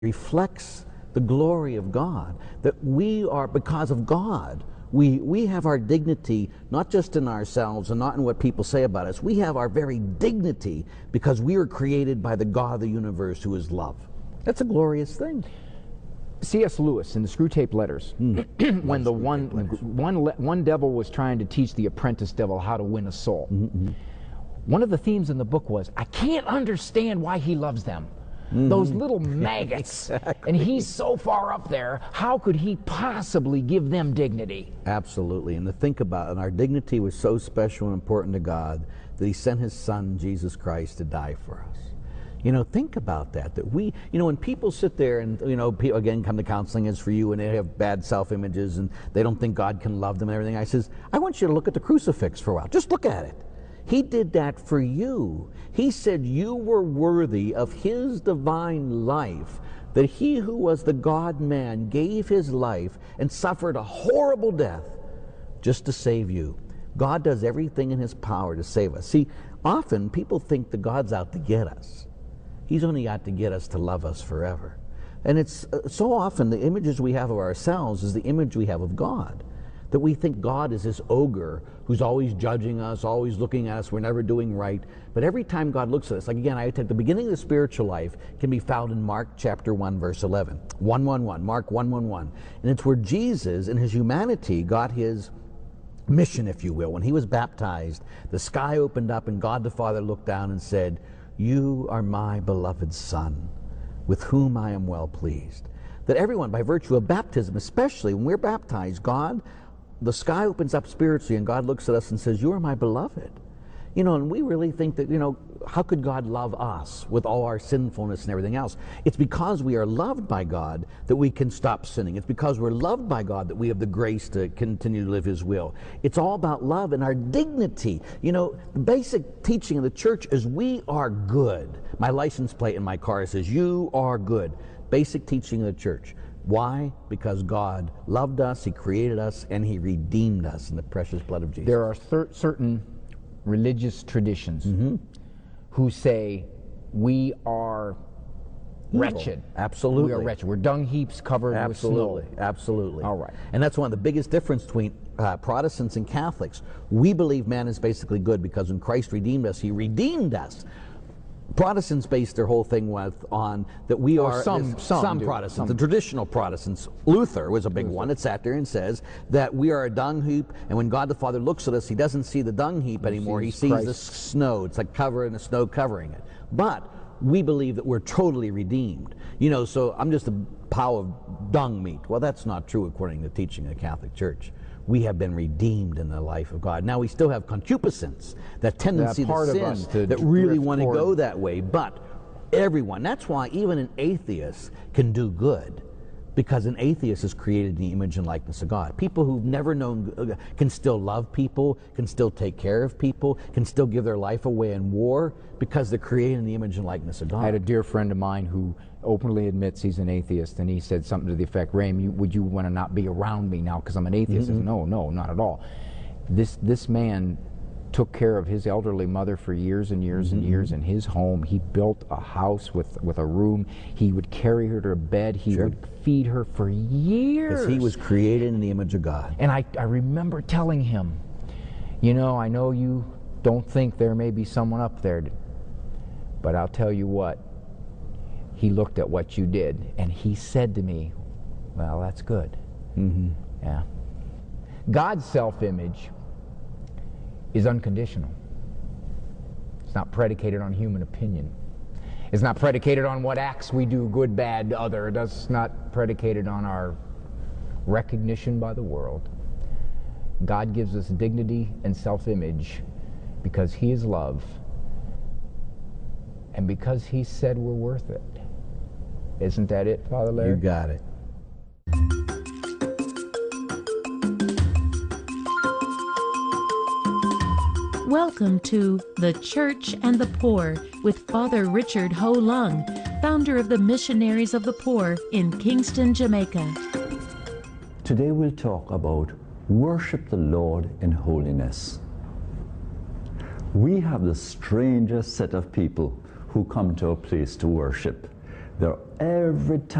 reflects the glory of God, that we are, because of God, we have our dignity not just in ourselves and not in what people say about us. We have our very dignity because we were created by the God of the universe who is love. That's a glorious thing. C.S. Lewis in the Screwtape Letters, when the one devil was trying to teach the apprentice devil how to win a soul, one of the themes in the book was, I can't understand why he loves them. Those little maggots. Exactly. And he's so far up there, how could he possibly give them dignity? Absolutely. And to think about it, and our dignity was so special and important to God that he sent his son, Jesus Christ, to die for us. You know, think about that. That we, you know, when people sit there and, you know, people, again, come to counseling as for you and they have bad self-images and they don't think God can love them and everything, I says, I want you to look at the crucifix for a while. Just look at it. He did that for you. He said you were worthy of his divine life, that he who was the God-man gave his life and suffered a horrible death just to save you. God does everything in his power to save us. See, often people think that God's out to get us. He's only out to get us to love us forever. And it's so often the images we have of ourselves is the image we have of God. That we think God is this ogre who's always judging us, always looking at us, we're never doing right. But every time God looks at us, like again, I take the beginning of the spiritual life can be found in Mark chapter 1, verse 11. 1:1:1, Mark 1:1:1. And it's where Jesus in his humanity got his mission, if you will. When he was baptized, the sky opened up and God the Father looked down and said, you are my beloved Son, with whom I am well pleased. That everyone, by virtue of baptism, especially when we're baptized, the sky opens up spiritually and God looks at us and says, you are my beloved. You know, and we really think that, you know, how could God love us with all our sinfulness and everything else? It's because we are loved by God that we can stop sinning. It's because we're loved by God that we have the grace to continue to live his will. It's all about love and our dignity. You know, the basic teaching of the church is we are good. My license plate in my car says, you are good. Basic teaching of the church. Why? Because God loved us, he created us, and he redeemed us in the precious blood of Jesus. There are certain religious traditions who say we are wretched. Absolutely. We are wretched. We're dung heaps covered with snow. Absolutely. All right. And that's one of the biggest differences between Protestants and Catholics. We believe man is basically good because when Christ redeemed us, he redeemed us. Protestants base their whole thing on that we are some Protestants, the traditional Protestants. Luther was a big one that sat there and says that we are a dung heap, and when God the Father looks at us, he doesn't see the dung heap anymore. He sees the snow. It's like covering the snow covering it. But we believe that we're totally redeemed. You know, so I'm just a pile of dung meat. Well, that's not true according to the teaching of the Catholic Church. We have been redeemed in the life of God. Now we still have concupiscence, that tendency to sin, that really want to go that way. But everyone, that's why even an atheist can do good, because an atheist is created in the image and likeness of God. People who've never known can still love people, can still take care of people, can still give their life away in war, because they're created in the image and likeness of God. I had a dear friend of mine who openly admits he's an atheist, and he said something to the effect, Ray, would you want to not be around me now because I'm an atheist? I said, no, not at all. This man took care of his elderly mother for years and years and years in his home. He built a house with a room. He would carry her to bed. He would feed her for years. Because he was created in the image of God. And I remember telling him, you know, I know you don't think there may be someone up there, but I'll tell you what, he looked at what you did, and he said to me, well, that's good. Yeah. God's self-image is unconditional. It's not predicated on human opinion. It's not predicated on what acts we do, good, bad, other. It's not predicated on our recognition by the world. God gives us dignity and self-image because he is love and because he said we're worth it. Isn't that it, Father Larry? You got it. Welcome to The Church and the Poor with Father Richard Ho Lung, founder of the Missionaries of the Poor in Kingston, Jamaica. Today we'll talk about worship the Lord in holiness. We have the strangest set of people who come to a place to worship. Every time